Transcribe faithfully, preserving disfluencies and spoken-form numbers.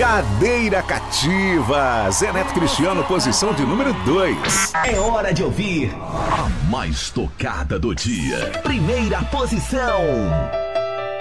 Cadeira Cativa. Zé Neto Cristiano, posição de número dois. É hora de ouvir a mais tocada do dia. Primeira posição.